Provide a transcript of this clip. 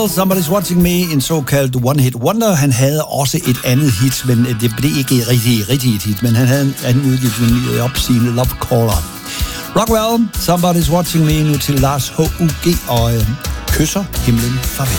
Somebody's Watching Me, en såkaldt one-hit wonder. Han havde også et andet hit, men det blev ikke rigtig et hit, men han havde en anden udgivelse, en opsigende Love Caller. Rockwell, Somebody's Watching Me, nu til Lars H.U.G. og kysser himlen farvel.